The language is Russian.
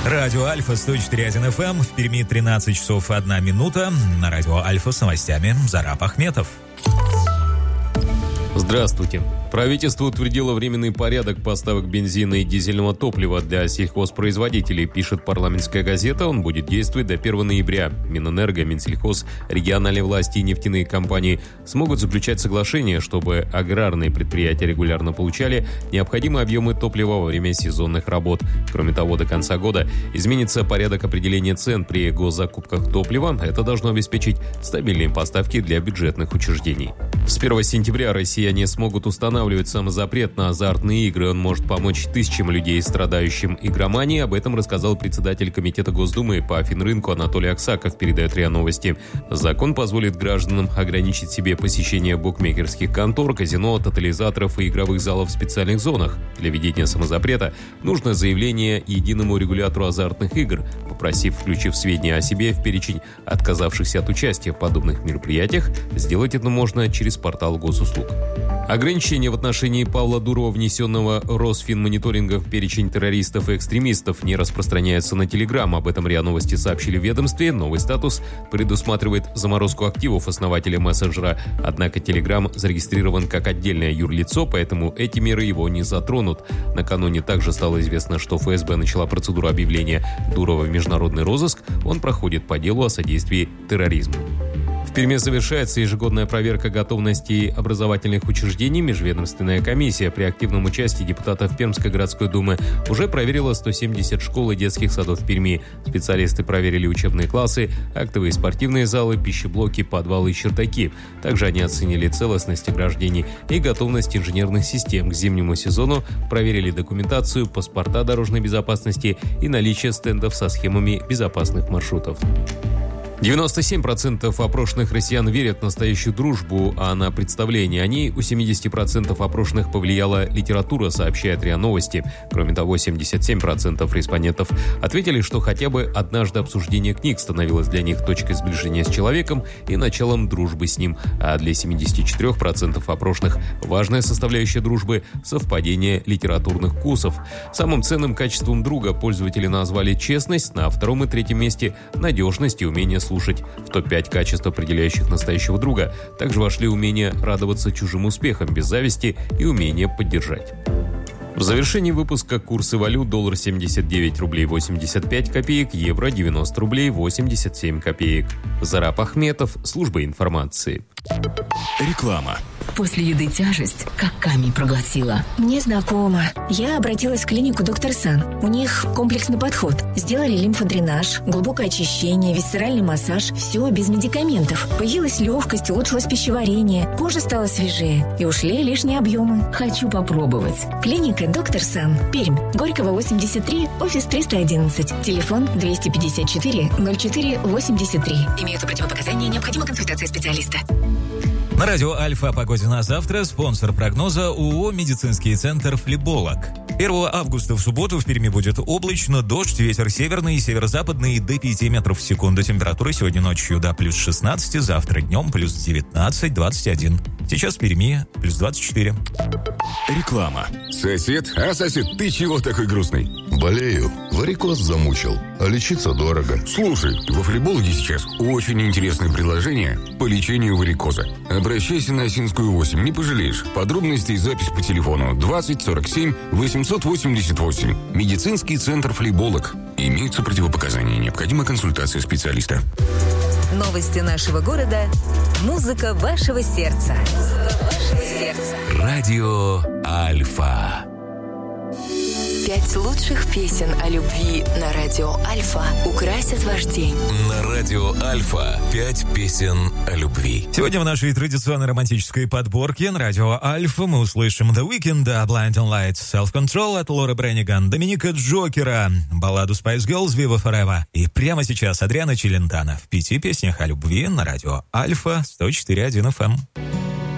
Радио Альфа 104.1 FM. В Перми 13 часов 1 минута. На радио Альфа с новостями Зарап Ахметов. Здравствуйте. Правительство утвердило временный порядок поставок бензина и дизельного топлива для сельхозпроизводителей, пишет парламентская газета. Он будет действовать до 1 ноября. Минэнерго, Минсельхоз, региональные власти и нефтяные компании смогут заключать соглашения, чтобы аграрные предприятия регулярно получали необходимые объемы топлива во время сезонных работ. Кроме того, до конца года изменится порядок определения цен при госзакупках топлива. Это должно обеспечить стабильные поставки для бюджетных учреждений. С 1 сентября россияне смогут устанавливать самозапрет на азартные игры. Он может помочь тысячам людей, страдающим игроманией. Об этом рассказал председатель Комитета Госдумы по финрынку Анатолий Аксаков, передает РИА Новости. Закон позволит гражданам ограничить себе посещение букмекерских контор, казино, тотализаторов и игровых залов в специальных зонах. Для введения самозапрета нужно заявление единому регулятору азартных игр, включив сведения о себе в перечень отказавшихся от участия в подобных мероприятиях. Сделать это можно через портал госуслуг. Ограничения в отношении Павла Дурова, внесенного Росфинмониторингом в перечень террористов и экстремистов, не распространяются на Телеграм. Об этом РИА Новости сообщили в ведомстве. Новый статус предусматривает заморозку активов основателя мессенджера. Однако Телеграм зарегистрирован как отдельное юрлицо, поэтому эти меры его не затронут. Накануне также стало известно, что ФСБ начала процедуру объявления Дурова в международный розыск. Он проходит по делу о содействии терроризму. В Перми завершается ежегодная проверка готовности образовательных учреждений. Межведомственная комиссия при активном участии депутатов Пермской городской думы уже проверила 170 школ и детских садов в Перми. Специалисты проверили учебные классы, актовые спортивные залы, пищеблоки, подвалы и чердаки. Также они оценили целостность ограждений и готовность инженерных систем к зимнему сезону, проверили документацию, паспорта дорожной безопасности и наличие стендов со схемами безопасных маршрутов. 97% опрошенных россиян верят в настоящую дружбу, а на представление о ней у 70% опрошенных повлияла литература, сообщает РИА Новости. Кроме того, 77% респондентов ответили, что хотя бы однажды обсуждение книг становилось для них точкой сближения с человеком и началом дружбы с ним. А для 74% опрошенных важная составляющая дружбы – совпадение литературных вкусов. Самым ценным качеством друга пользователи назвали честность, на втором и третьем месте – надежность и умение слушать. В топ-5 качеств, определяющих настоящего друга, также вошли умение радоваться чужим успехам без зависти и умение поддержать. В завершении выпуска курсы валют: доллар 79 рублей 85 копеек, евро 90 рублей 87 копеек. Зарап Ахметов, служба информации. Реклама. После еды тяжесть, как камень проглотила. Мне знакомо. Я обратилась в клинику «Доктор Сан». У них комплексный подход. Сделали лимфодренаж, глубокое очищение, висцеральный массаж. Все без медикаментов. Появилась легкость, улучшилось пищеварение. Кожа стала свежее. И ушли лишние объемы. Хочу попробовать. Клиника «Доктор Сан». Пермь. Горького, 83, офис 311. Телефон 254 04 83. Имеются противопоказания, необходима консультация специалиста. На радио Альфа о погоде на завтра. Спонсор прогноза ООО «Медицинский центр Флеболог». 1 августа в субботу в Перми будет облачно, дождь, ветер северный и северо-западный до 5 метров в секунду. Температура сегодня ночью до плюс 16, завтра днем плюс 19, 21. Сейчас в Перми плюс 24. Реклама. Сосед, ты чего такой грустный? Болею. Варикоз замучил. А лечиться дорого. Слушай, во Флебологе сейчас очень интересное предложение по лечению варикоза. Обращайся на Осинскую 8, не пожалеешь. Подробности и запись по телефону 20 47 888. Медицинский центр Флеболог. Имеются противопоказания, необходима консультация специалиста. Новости нашего города. Музыка вашего сердца. Радио Альфа. 5 лучших песен о любви на радио Альфа украсят ваш день. На радио Альфа 5 песен о любви. Сегодня в нашей традиционной романтической подборке на радио Альфа мы услышим The Weeknd, Blinding Lights, Self-Control от Лоры Бренниган, Доминика Джокера, балладу Spice Girls Viva Forever. И прямо сейчас Адриано Челентано в 5 песнях о любви на радио Альфа 104.1 FM.